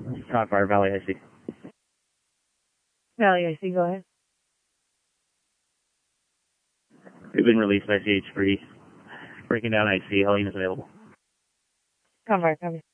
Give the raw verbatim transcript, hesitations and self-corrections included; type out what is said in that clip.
Confire, Valley I C. Valley I C, go ahead. We've been released by C H three. Breaking down I C. Helene is available. Confire, copy.